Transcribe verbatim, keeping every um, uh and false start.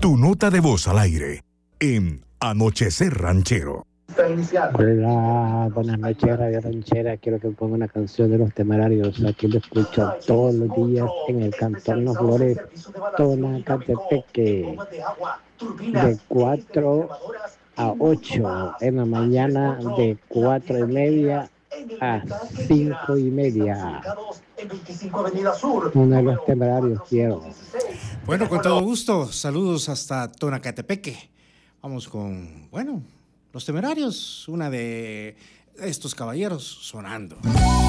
Tu nota de voz al aire en Anochecer Ranchero. Hola, buenas noches, Radio Ranchera. Quiero que ponga una canción de Los Temerarios. Aquí lo escucho todos los días en el Cantón Los Flores, Tonacatepeque, de cuatro a ocho en la mañana, de cuatro y media a cinco y media. Uno de Los Temerarios quiero. Bueno, con todo gusto. Saludos hasta Tonacatepeque. Vamos con, bueno, Los Temerarios, una de estos caballeros sonando.